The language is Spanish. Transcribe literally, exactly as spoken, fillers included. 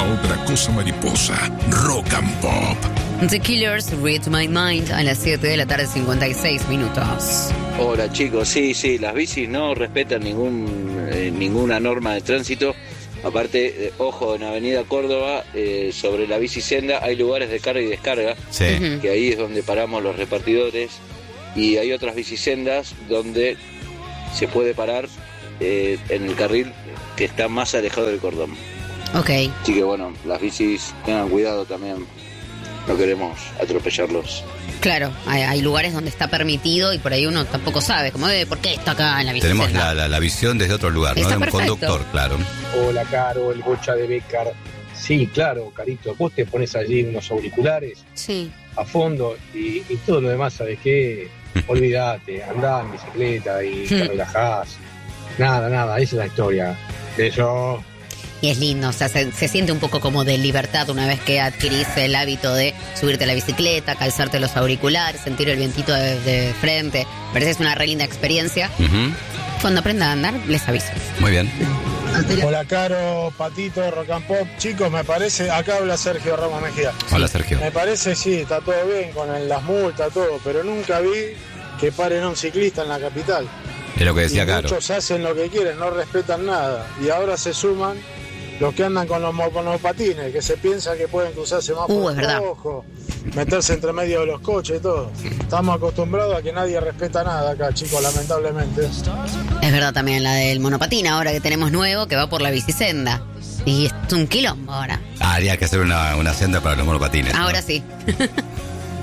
otra cosa mariposa. Rock and Pop. The Killers, Read My Mind, a las siete de la tarde, cincuenta y seis minutos. Hola chicos, sí, sí, las bicis no respetan ningún eh, ninguna norma de tránsito. Aparte, eh, ojo, en Avenida Córdoba, eh, sobre la bicisenda, hay lugares de carga y descarga, Sí. Ujú. que ahí es donde paramos los repartidores, y hay otras bicisendas donde se puede parar eh, en el carril que está más alejado del cordón. Ok. Así que bueno, las bicis tengan cuidado también, no queremos atropellarlos. Claro, hay, hay lugares donde está permitido y por ahí uno tampoco sabe, como, eh, ¿por qué está acá en la bicicleta? Tenemos la, la, la visión desde otro lugar, ¿no? Está De un perfecto. conductor, claro. Hola, Caro, el Bocha de Becar. Sí, claro, Carito, vos te pones allí unos auriculares Sí. a fondo y, y todo lo demás, ¿sabes qué? Olvídate, andá en bicicleta y te relajás. Nada, nada, esa es la historia. Eso. Y es lindo, o sea, se, se siente un poco como de libertad una vez que adquirís el hábito de subirte a la bicicleta, calzarte los auriculares, sentir el vientito de, de frente. Parece que es una re linda experiencia. Ujú. Cuando aprenda a andar, les aviso. Muy bien. Hola, Caro, Patito, Rock and Pop. Chicos, me parece, acá habla Sergio Ramos Mejía. Hola, Sergio. Me parece, sí, está todo bien con el- las multas, todo, pero nunca vi que paren a un ciclista en la capital. Es lo que decía Y Caro. muchos hacen lo que quieren, no respetan nada. Y ahora se suman los que andan con los monopatines, que se piensan que pueden cruzar semáforos Uh, es verdad. rojos, meterse entre medio de los coches y todo. Estamos acostumbrados a que nadie respeta nada acá, chicos, lamentablemente. Es verdad también la del monopatín ahora que tenemos nuevo, que va por la bicisenda. Y es un quilombo ahora. Ah, habría que hacer una, una senda para los monopatines, ¿no? Ahora sí.